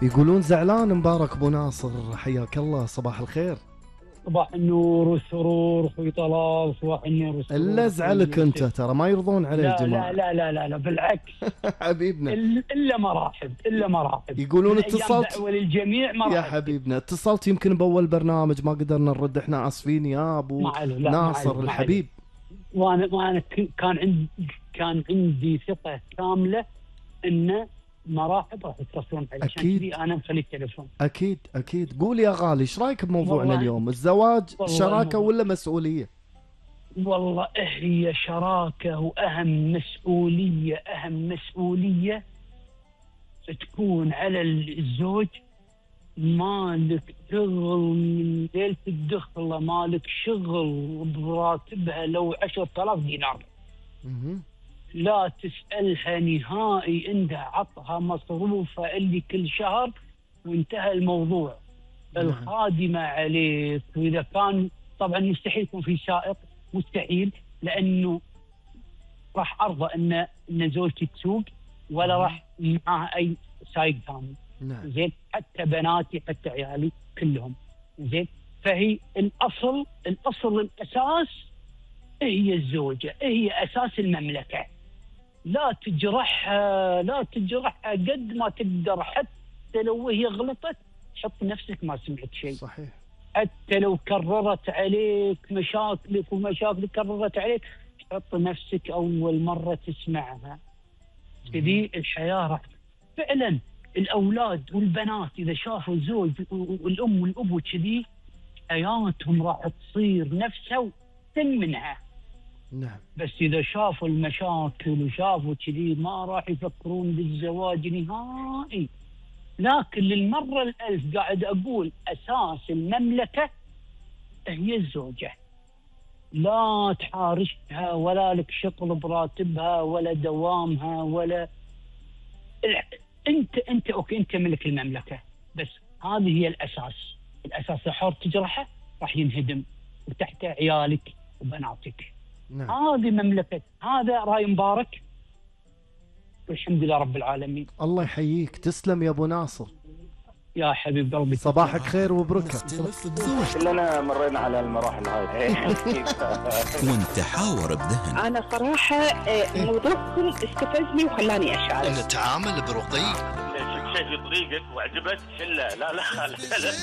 يقولون زعلان مبارك ابو ناصر، حياك الله، صباح الخير. صباح النور والسرور اخوي طلال، صباح النور والسرور. الا ازعلك انت، ترى ما يرضون عليه لا الجماعه. لا لا لا لا بالعكس. حبيبنا. الا مراحب، الا مراحب. يقولون اتصلت وللجميع مرحب يا حبيبنا، اتصلت يمكن باول برنامج ما قدرنا نرد، احنا اسفين يا ابو ناصر الحبيب. وانا كان عندي ثقه كامله ان مراحب راح يتصلون علي، عشان كذي انا مخلي التليفون. اكيد. قول يا غالي، ايش رايك بموضوعنا اليوم؟ الزواج شراكه ولا مسؤوليه؟ والله هي شراكه، واهم مسؤوليه تكون على الزوج. مالك شغل من ليله الدخله، مالك شغل براتبها لو 10,000 دينار، لا تسألها نهائي، عندها عطها مصروفها اللي كل شهر وانتهى الموضوع. الخادمة عليك، وإذا كان طبعا مستحيل يكون في سائق، مستحيل، لأنه راح أرضى أن زوجتي تسوق، ولا راح معها أي سايق ثاني. زين، حتى بناتي حتى عيالي كلهم. زين، فهي الأصل الأساس هي الزوجة، هي أساس المملكة. لا تجرحها قد ما تقدر، حتى لو هي غلطت حط نفسك ما سمعت شيء. صحيح. حتى لو كررت عليك مشاكلك كررت عليك، حط نفسك أول مرة تسمعها. كذي الحياة راح فعلا. الأولاد والبنات إذا شافوا الزوج والأم والأبو كذي، حياتهم راح تصير نفسها وتم منها. نعم. بس إذا شافوا المشاكل وشافوا كذي ما راح يفكرون بالزواج نهائي. لكن للمرة الألف قاعد أقول أساس المملكة هي الزوجة. لا تحارشها، ولا لك شغل براتبها، ولا دوامها، ولا أنت أوكي، أنت ملك المملكة، بس هذه هي الأساس. حر تجرحه راح ينهدم، وتحت عيالك وبناتك. نعم. هذه مملكة. هذا رأي مبارك، والحمد لله رب العالمين. الله يحييك، تسلم يا ابو ناصر يا حبيب قلبي، صباحك خير وبركة. كلنا مرينا على المراحل هاي. وانت حاور بذهن. انا صراحة موضوعكم استفزني وخلاني اشعر. نتعامل برقي. شيء في طريقك وعجبك، لا